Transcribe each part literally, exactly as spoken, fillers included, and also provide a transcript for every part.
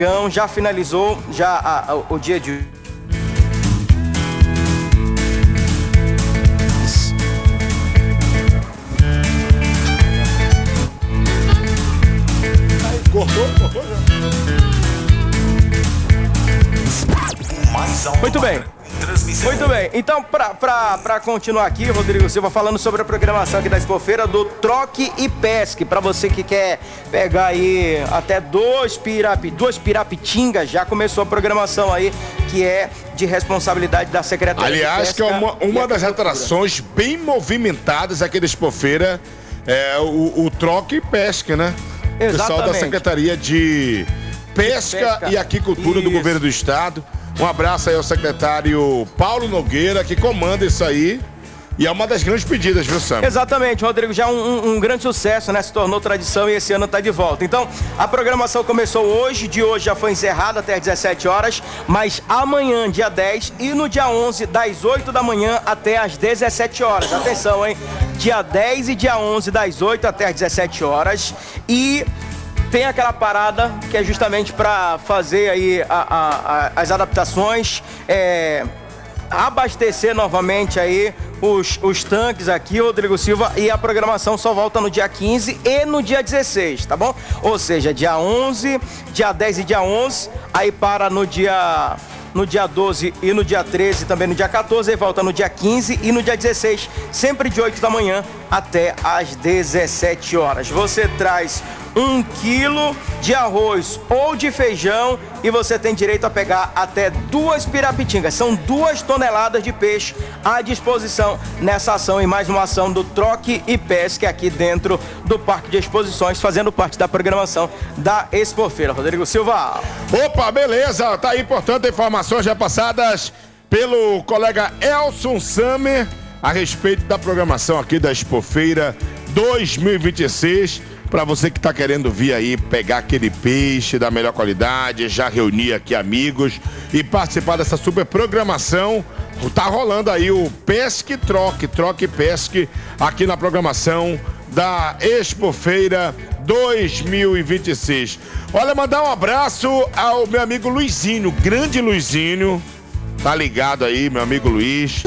Já finalizou já a, a, o dia de... Cortou? Cortou já. Muito bem. Muito bem, então para continuar aqui, Rodrigo Silva, falando sobre a programação aqui da Expofeira do Troque e Pesque, para você que quer pegar aí até dois pirapi, duas pirapitingas, já começou a programação aí, que é de responsabilidade da Secretaria Aliás, de que é uma, uma das atrações bem movimentadas aqui da Expofeira, é o, o Troque e Pesque, né? Exatamente. O pessoal da Secretaria de Pesca, Pesca. e Aquicultura Isso. do Governo do Estado. Um abraço aí ao secretário Paulo Nogueira, que comanda isso aí. E é uma das grandes pedidas, viu, Sam? Exatamente, Rodrigo. Já um, um, um grande sucesso, né? Se tornou tradição e esse ano está de volta. Então, a programação começou hoje. De hoje já foi encerrada até às dezessete horas. Mas amanhã, dia dez, e no dia onze, das oito da manhã até às dezessete horas. Atenção, hein? Dia dez e dia onze, das oito até às dezessete horas. E... tem aquela parada que é justamente para fazer aí a, a, a, as adaptações, é, abastecer novamente aí os, os tanques aqui, Rodrigo Silva, e a programação só volta no dia quinze e no dia dezesseis, tá bom? Ou seja, dia onze, dia dez e dia onze, aí para no dia... no dia doze e no dia treze, também no dia quatorze, e volta no dia quinze e no dia dezesseis, sempre de oito da manhã até às dezessete horas. Você traz um quilo de arroz ou de feijão e você tem direito a pegar até duas pirapitingas. São duas toneladas de peixe à disposição nessa ação e mais uma ação do Troque e Pesque aqui dentro do Parque de Exposições, fazendo parte da programação da Expofeira. Rodrigo Silva. Opa, beleza. Tá aí, portanto, informações já passadas pelo colega Elson Samer a respeito da programação aqui da Expofeira dois mil e vinte e seis. Para você que está querendo vir aí pegar aquele peixe da melhor qualidade, já reunir aqui amigos e participar dessa super programação, tá rolando aí o Pesque Troque, Troque Pesque aqui na programação da Expofeira dois mil e vinte e seis. Olha, mandar um abraço ao meu amigo Luizinho, grande Luizinho, tá ligado aí, meu amigo Luiz,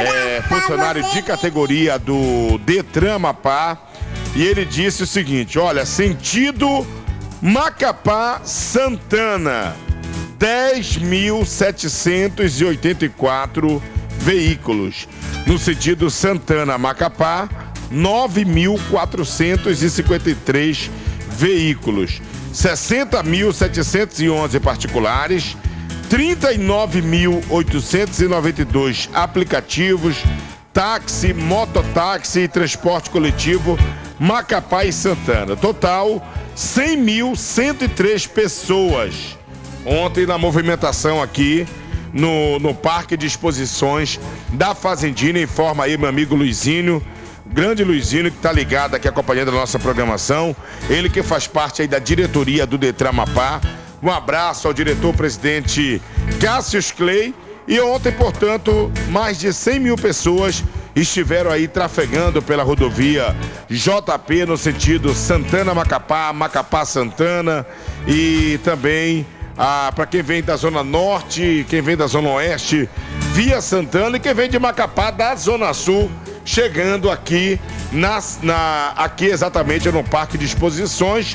é funcionário de categoria do Detran Amapá. E ele disse o seguinte, olha, sentido Macapá Santana, dez mil setecentos e oitenta e quatro veículos. No sentido Santana Macapá, nove mil quatrocentos e cinquenta e três veículos. sessenta mil setecentos e onze particulares, trinta e nove mil oitocentos e noventa e dois aplicativos, táxi, mototáxi e transporte coletivo Macapá e Santana. Total, cem mil cento e três pessoas. Ontem na movimentação aqui no, no Parque de Exposições da Fazendinha, informa aí meu amigo Luizinho, grande Luizinho, que tá ligado aqui acompanhando a nossa programação. Ele que faz parte aí da diretoria do Detran Amapá. Um abraço ao diretor-presidente Cássius Clay. E ontem, portanto, mais de cem mil pessoas estiveram aí trafegando pela rodovia J P no sentido Santana-Macapá, Macapá-Santana e também ah, para quem vem da Zona Norte, quem vem da Zona Oeste, via Santana e quem vem de Macapá da Zona Sul, chegando aqui, na, na, aqui exatamente no Parque de Exposições.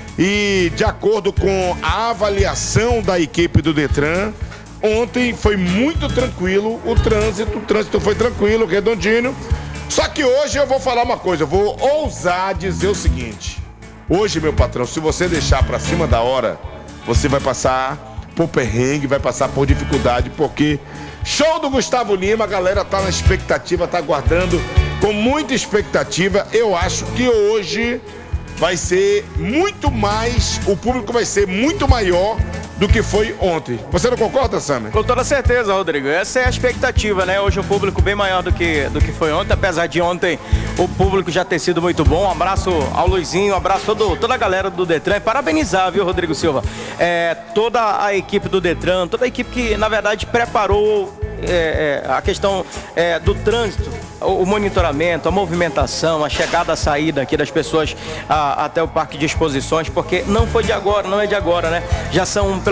E de acordo com a avaliação da equipe do Detran, ontem foi muito tranquilo o trânsito, o trânsito foi tranquilo, redondinho. Só que hoje eu vou falar uma coisa, eu vou ousar dizer o seguinte. Hoje, meu patrão, se você deixar pra cima da hora, você vai passar por perrengue, vai passar por dificuldade, porque show do Gustavo Lima, a galera tá na expectativa, tá aguardando com muita expectativa. Eu acho que hoje vai ser muito mais, o público vai ser muito maior do que foi ontem. Você não concorda, Sammy? Com toda certeza, Rodrigo. Essa é a expectativa, né? Hoje o público bem maior do que, do que foi ontem, apesar de ontem o público já ter sido muito bom. Um abraço ao Luizinho, um abraço a todo, toda a galera do Detran. Parabenizar, viu, Rodrigo Silva? É, toda a equipe do Detran, toda a equipe que, na verdade, preparou é, é, a questão é, do trânsito o, o monitoramento, a movimentação, a chegada, a saída aqui das pessoas a, até o parque de exposições, porque não foi de agora, não é de agora, né? Já são